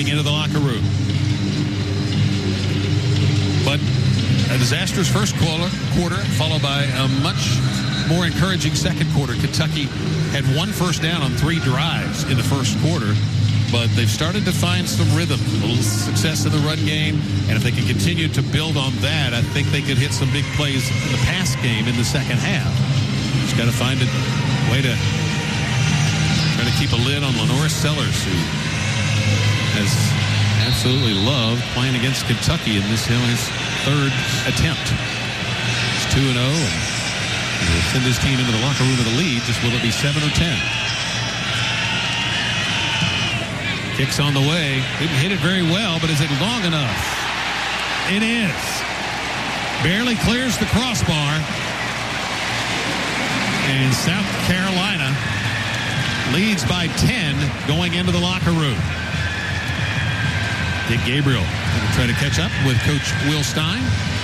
heading into the locker room. But a disastrous first quarter, followed by a much more encouraging second quarter. Kentucky had 1 first down on 3 drives in the first quarter, but they've started to find some rhythm, a little success in the run game, and if they can continue to build on that, I think they could hit some big plays in the pass game in the second half. Just got to find a way to try to keep a lid on Lenoris Sellers, who has absolutely loved playing against Kentucky in this his 3rd attempt. He's 2-0, and he'll send his team into the locker room with a lead. Just will it be 7 or 10? Kicks on the way. Didn't hit it very well, but is it long enough? It is. Barely clears the crossbar. And South Carolina leads by 10 going into the locker room. Dick Gabriel going to try to catch up with Coach Will Stein.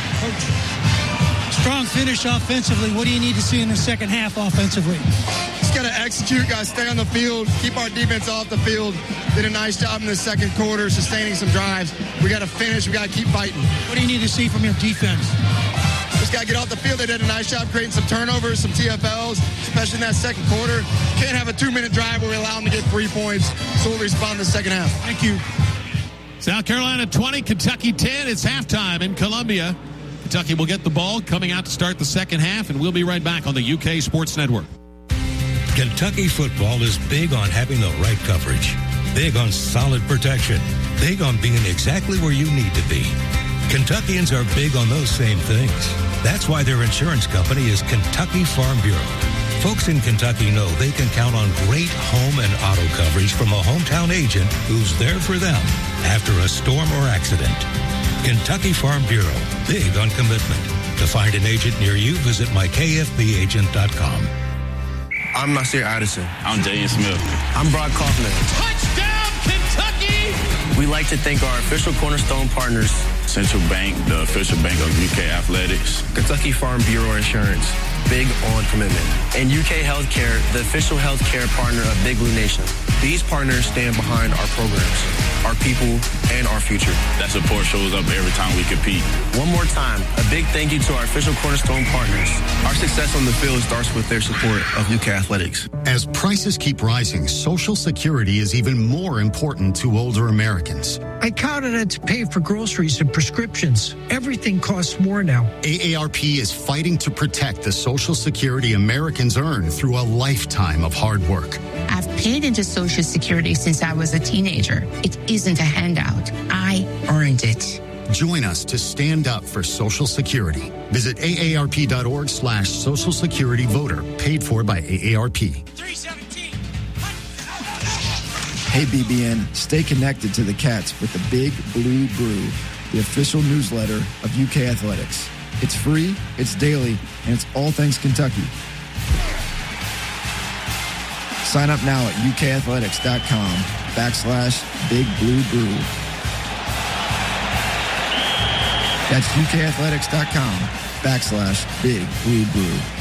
Coach, strong finish offensively. What do you need to see in the second half offensively? Just got to execute, got to stay on the field, keep our defense off the field. Did a nice job in the second quarter, sustaining some drives. We got to finish. We got to keep fighting. What do you need to see from your defense? Just got to get off the field. They did a nice job creating some turnovers, some TFLs, especially in that second quarter. Can't have a 2-minute drive where we allow them to get 3 points, so we'll respond in the second half. Thank you. South Carolina 20, Kentucky 10. It's halftime in Columbia. Kentucky will get the ball coming out to start the second half, and we'll be right back on the UK Sports Network. Kentucky football is big on having the right coverage, big on solid protection, big on being exactly where you need to be. Kentuckians are big on those same things. That's why their insurance company is Kentucky Farm Bureau. Folks in Kentucky know they can count on great home and auto coverage from a hometown agent who's there for them after a storm or accident. Kentucky Farm Bureau, big on commitment. To find an agent near you, visit mykfbagent.com. I'm Nasir Addison. I'm Jaden Smith. I'm Brock Kaufman. Touchdown, Kentucky! We'd like to thank our official Cornerstone partners, Central Bank, the official bank of UK Athletics. Kentucky Farm Bureau Insurance, big on commitment, and UK Healthcare, the official healthcare partner of Big Blue Nation. These partners stand behind our programs, our people, and our future. That support shows up every time we compete. One more time, a big thank you to our official Cornerstone partners. Our success on the field starts with their support of UK Athletics. As prices keep rising, Social Security is even more important to older Americans. I counted it to pay for groceries and prescriptions. Everything costs more now. AARP is fighting to protect the Social Security Americans earn through a lifetime of hard work. I've paid into Social Security since I was a teenager. It isn't a handout. I earned it. Join us to stand up for Social Security. Visit aarp.org/Social Security Voter, paid for by AARP. 317. Hey, BBN, stay connected to the Cats with the Big Blue Brew, the official newsletter of UK Athletics. It's free, it's daily, and it's all thanks Kentucky. Sign up now at ukathletics.com/Big Blue Brew. That's ukathletics.com/Big Blue Brew.